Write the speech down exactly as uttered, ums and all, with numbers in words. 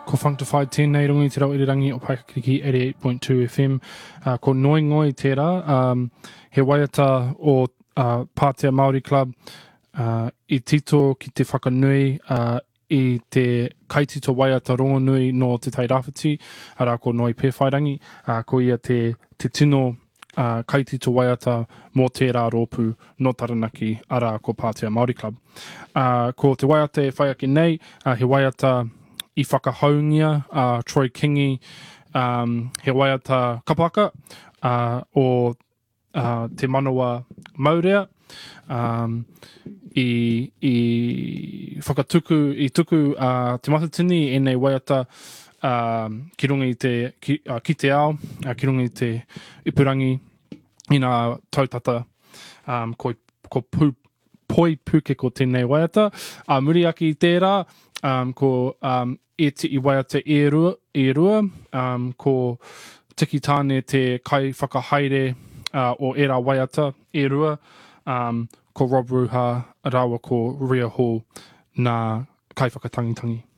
ko whangtawhai tēnei rungi te rau irirangi o Paikakiriki eighty-eight point two F M. Uh, ko noi ngoi tērā, um, he waiata o uh, Pātea Māori Club uh, i tito ki te whakanui uh, i te kaitito waiata rongonui no te tairāwhiti, ara ko noi pēwhairangi, uh, ko ia te, te tino uh, kaitito waiata mō tērā rōpū no Taranaki, ara ko Pātea Māori Club. Uh, ko te waiata e whaiake nei, uh, he waiata i whakahaungia, uh, Troy Kingi, um, he waiata kapaka uh, o uh, te manawa Maurea, um, i, i whakatuku, i tuku uh, te matatini e nei waiata um, ki runga i te, ki, uh, ki te ao, uh, ki runga i te ipurangi i ngā tautata um, ko, ko pu, poi puke ko tēnei waiata. Uh, muri aki i tērā, um, ko um, e te i waiata e rua, e rua um, ko tiki tāne te kai whakahaere uh, o era waiata e rua, um, ko Rob Ruha, rawa ko Ria Hall, nā kai whakatangitangi.